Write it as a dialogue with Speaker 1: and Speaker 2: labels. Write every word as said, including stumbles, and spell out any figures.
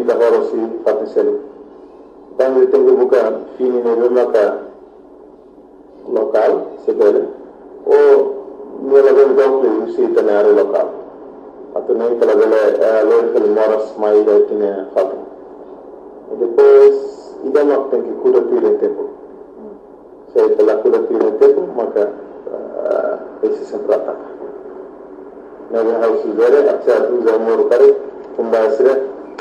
Speaker 1: ni ta horo si fati selu tangi tengu buka fini ne bemaka lokal sebele o ni la ben donc usi tenare lokal atau nem pela bela loja que moras mais da tinha fatu e depois ida mak tem que cuidar do tempo se pela cuidar do tempo maka esse sempre ataca na house dele até a usa moro kare kumba sire